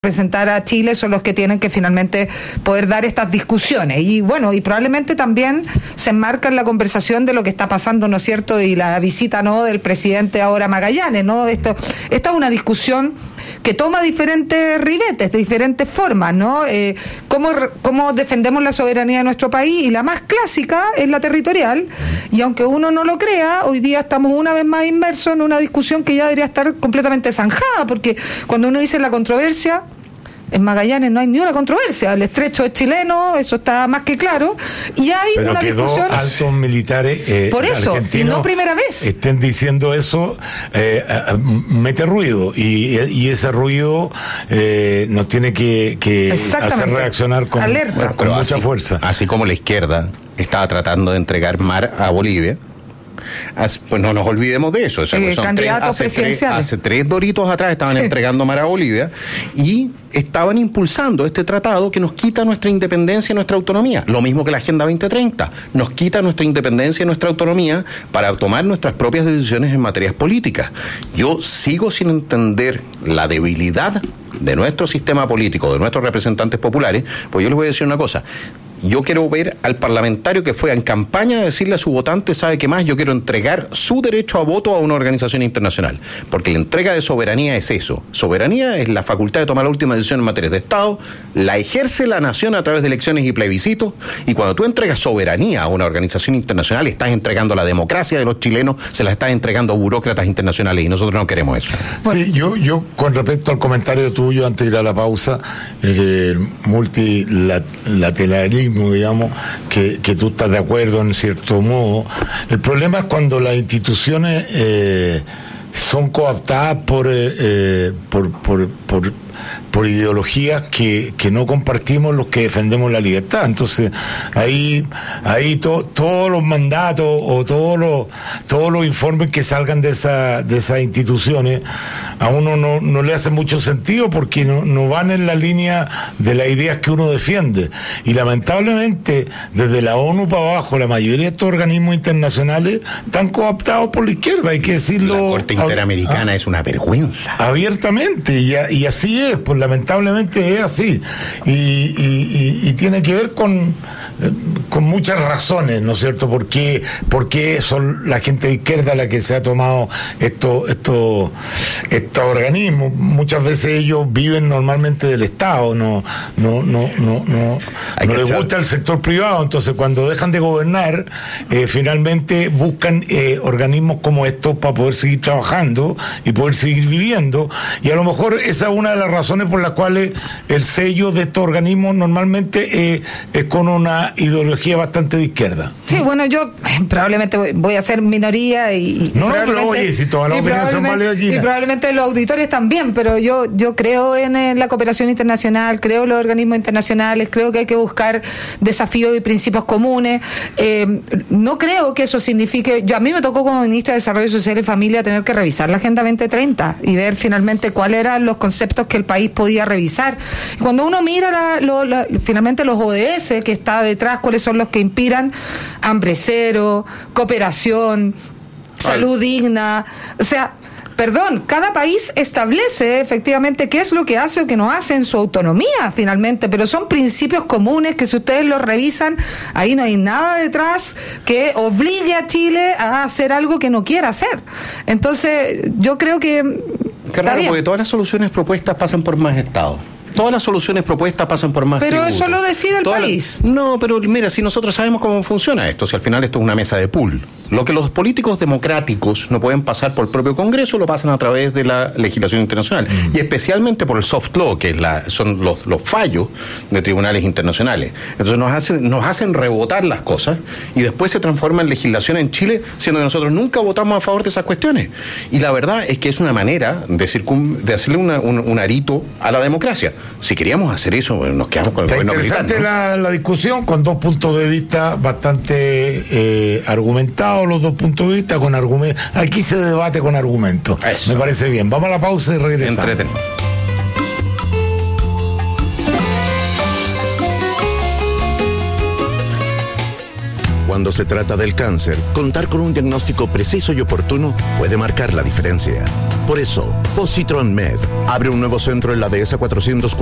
representar a Chile son los que tienen que finalmente poder dar estas discusiones. Y bueno, y probablemente también se enmarca en la conversación de lo que está pasando, ¿no es cierto? Y la visita, ¿no?, del presidente ahora a Magallanes, ¿no? Esta es una discusión que toma diferentes ribetes, de diferentes formas, ¿no? Cómo defendemos la soberanía de nuestro país, y la más clásica es la territorial, y aunque uno no lo crea, hoy día estamos una vez más inmersos en una discusión que ya debería estar completamente zanjada, porque cuando uno dice la controversia, en Magallanes no hay ni una controversia, el estrecho es chileno, eso está más que claro, y hay pero una discusión. Altos militares por eso, y no primera vez. Estén diciendo eso, mete ruido, y ese ruido nos tiene que hacer reaccionar con mucha fuerza. Así como la izquierda estaba tratando de entregar mar a Bolivia, pues no nos olvidemos de eso. Hace tres doritos atrás estaban entregando mar a Bolivia y estaban impulsando este tratado que nos quita nuestra independencia y nuestra autonomía. Lo mismo que la Agenda 2030. Nos quita nuestra independencia y nuestra autonomía para tomar nuestras propias decisiones en materias políticas. Yo sigo sin entender la debilidad de nuestro sistema político, de nuestros representantes populares, pues yo les voy a decir una cosa. Yo quiero ver al parlamentario que fue en campaña a decirle a su votante, ¿sabe qué más? Yo quiero entregar su derecho a voto a una organización internacional. Porque la entrega de soberanía es eso. Soberanía es la facultad de tomar la última decisión en materias de Estado, la ejerce la nación a través de elecciones y plebiscitos, y cuando tú entregas soberanía a una organización internacional, estás entregando la democracia de los chilenos, se la estás entregando a burócratas internacionales, y nosotros no queremos eso. Sí, yo con respecto al comentario tuyo antes de ir a la pausa, el multilateralismo, digamos, que tú estás de acuerdo en cierto modo. El problema es cuando las instituciones son cooptadas por ideologías que no compartimos los que defendemos la libertad. Entonces ahí todos los mandatos o todos los informes que salgan de esas instituciones a uno no le hace mucho sentido, porque no van en la línea de las ideas que uno defiende, y lamentablemente desde la ONU para abajo la mayoría de estos organismos internacionales están cooptados por la izquierda, hay que decirlo. La Corte Interamericana es una vergüenza abiertamente, y así es, pues lamentablemente es así, y tiene que ver con muchas razones, ¿no es cierto? Porque son la gente de izquierda la que se ha tomado estos organismos. Muchas veces ellos viven normalmente del Estado, no les gusta el sector privado, entonces cuando dejan de gobernar, finalmente buscan organismos como estos para poder seguir trabajando y poder seguir viviendo, y a lo mejor esa es una de las razones por las cuales el sello de estos organismos normalmente es con una ideología bastante de izquierda. Sí, bueno, yo probablemente voy a ser minoría pero oye, si todas las opiniones son válidas aquí. Y probablemente los auditores también, pero yo creo en la cooperación internacional, creo en los organismos internacionales, creo que hay que buscar desafíos y principios comunes. No creo que eso signifique... A mí me tocó como ministra de Desarrollo Social y Familia tener que revisar la Agenda 2030 y ver finalmente cuáles eran los conceptos que el país podía revisar. Y cuando uno mira finalmente los ODS que está detrás, cuáles son los que inspiran: hambre cero, cooperación, salud digna, o sea, cada país establece efectivamente qué es lo que hace o que no hace en su autonomía finalmente, pero son principios comunes que, si ustedes los revisan, ahí no hay nada detrás que obligue a Chile a hacer algo que no quiera hacer. Entonces yo creo que qué raro, porque todas las soluciones propuestas pasan por más Estado. Todas las soluciones propuestas pasan por más Pero tributo. eso lo decide el país. No, pero mira, si nosotros sabemos cómo funciona esto, si al final esto es una mesa de pool. Lo que los políticos democráticos no pueden pasar por el propio Congreso, lo pasan a través de la legislación internacional. Y especialmente por el soft law, que son los fallos de tribunales internacionales. Entonces nos hacen rebotar las cosas y después se transforma en legislación en Chile, siendo que nosotros nunca votamos a favor de esas cuestiones. Y la verdad es que es una manera de hacerle un arito a la democracia. Si queríamos hacer eso, nos quedamos con el gobierno militar. Interesante, ¿no? la discusión, con dos puntos de vista bastante argumentados, los dos puntos de vista con argumentos. Aquí se debate con argumentos. Me parece bien. Vamos a la pausa y regresamos. Entretenemos. Cuando Cuando se trata del cáncer, contar con un diagnóstico preciso y oportuno puede marcar la diferencia. Por eso, Positron Med abre un nuevo centro en la Dehesa 440